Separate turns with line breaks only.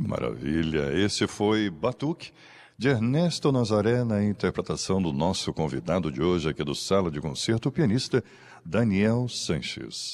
Maravilha! Esse foi Batuque, de Ernesto Nazaré, na interpretação do nosso convidado de hoje aqui do Sala de Concerto, o pianista Daniel Sanches.